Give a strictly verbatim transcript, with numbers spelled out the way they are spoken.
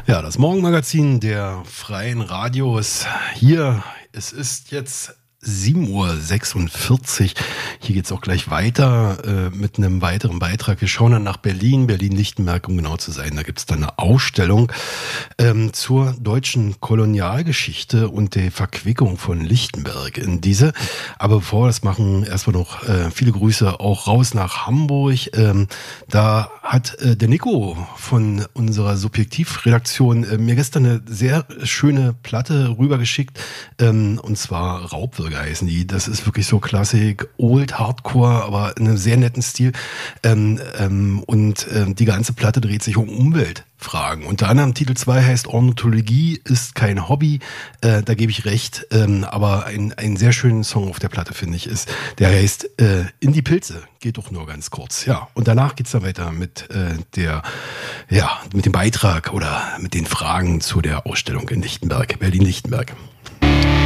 Ja, das Morgenmagazin der Freien Radios. Hier, es ist jetzt sieben Uhr sechsundvierzig. Hier geht's auch gleich weiter äh, mit einem weiteren Beitrag. Wir schauen dann nach Berlin, Berlin-Lichtenberg, um genau zu sein. Da gibt's dann eine Ausstellung ähm, zur deutschen Kolonialgeschichte und der Verquickung von Lichtenberg in diese. Aber bevor wir das machen, erstmal noch äh, viele Grüße auch raus nach Hamburg. Ähm, da hat äh, der Nico von unserer Subjektiv-Redaktion äh, mir gestern eine sehr schöne Platte rübergeschickt, ähm, und zwar Raubwürger heißen die. Das ist wirklich so Klassik, Old Hardcore, aber in einem sehr netten Stil. Ähm, ähm, und ähm, die ganze Platte dreht sich um Umweltfragen. Unter anderem Titel zwei heißt Ornithologie ist kein Hobby. Äh, da gebe ich recht. Ähm, aber ein, ein sehr schönen Song auf der Platte, finde ich, ist, der heißt äh, In die Pilze. Geht doch nur ganz kurz. Ja. Und danach geht's dann weiter mit äh, der, ja, mit dem Beitrag oder mit den Fragen zu der Ausstellung in Lichtenberg, Berlin-Lichtenberg.